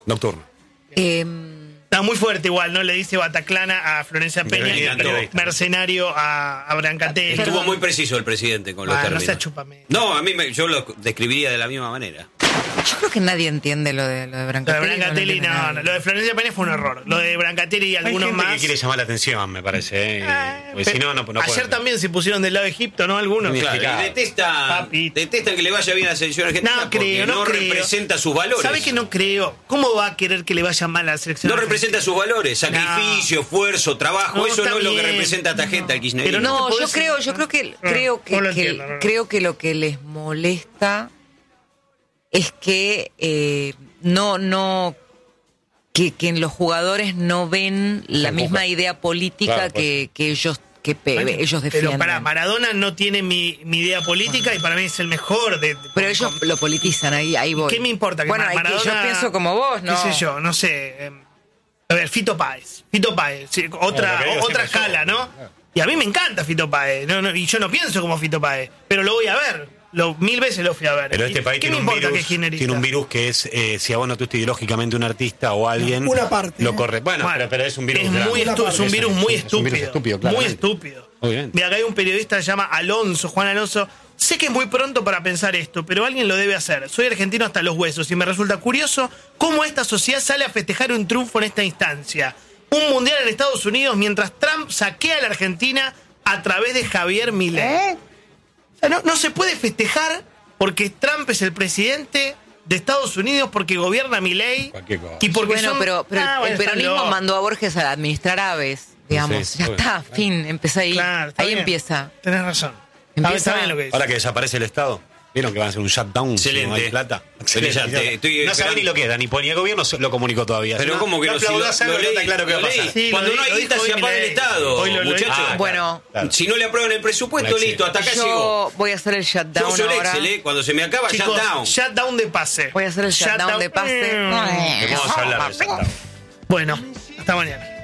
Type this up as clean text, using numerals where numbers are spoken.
Nocturno. Está muy fuerte igual, ¿no? Le dice Bataclana a Florencia Peña, mercenario a Brancatelli. Estuvo muy preciso el presidente con los términos. No se chúpame. No, yo lo describiría de la misma manera. Yo creo que nadie entiende lo de Brancatelli. Lo de Brancatelli no. Lo de Florencia Peña fue un error. Lo de Brancatelli y algunos Hay gente más. que quiere llamar la atención, me parece. Porque si no ayer pueden. también se pusieron del lado de Egipto, ¿no? Algunos. Claro, detestan que le vaya bien a la selección argentina porque no representa sus valores. ¿Sabe que no creo? ¿Cómo va a querer que le vaya mal a la selección No argentina? representa sus valores, sacrificio, esfuerzo, trabajo, eso no es lo que representa a esta gente al kirchnerismo. Pero no, creo que lo que les molesta es que que los jugadores no ven la misma idea política que ellos defienden. Pero Maradona no tiene mi idea política y para mí es el mejor pero ellos lo politizan, ahí voy. ¿Qué me importa? Que bueno, Maradona, yo pienso como vos, ¿no? ¿Qué sé yo? No sé. A ver, Fito Páez, sí, otra escala, ¿no? Y a mí me encanta Fito Páez, y yo no pienso como Fito Páez, pero lo voy a ver. 1000 veces lo fui a ver. Pero este país tiene un virus que es, si a vos no te gusta ideológicamente un artista o alguien, una parte, lo corre. Bueno, pero es un virus es un virus muy estúpido. Muy estúpido. Obviamente. Mira, acá hay un periodista que se llama Juan Alonso. Sé que es muy pronto para pensar esto, pero alguien lo debe hacer. Soy argentino hasta los huesos y me resulta curioso cómo esta sociedad sale a festejar un triunfo en esta instancia. Un mundial en Estados Unidos mientras Trump saquea a la Argentina a través de Javier Milei. O sea, no se puede festejar porque Trump es el presidente de Estados Unidos, porque gobierna Milei y porque pero el peronismo mandó a Borges a administrar aves, digamos. Sí, ya está, fin, empieza ahí. Claro, ahí bien. empieza. Tenés razón. Empieza bien lo que dice. Ahora que desaparece el Estado, ¿vieron que van a hacer un shutdown? Excelente. Si no hay plata. Excelente. No sabe ni lo que da, ni el gobierno lo comunicó todavía. Pero ¿cómo que no? Si lo leí, claro que va a pasar. Sí, cuando no hay guita se apaga el Estado, muchachos. Bueno, si no le aprueban el presupuesto, listo, hasta acá llegó. yo voy a hacer el shutdown Yo ahora. Excel, cuando se me acaba, Chicos, shutdown. shutdown de pase. Voy a hacer el shutdown de pase. Vamos a hablar de shutdown. Bueno, hasta mañana.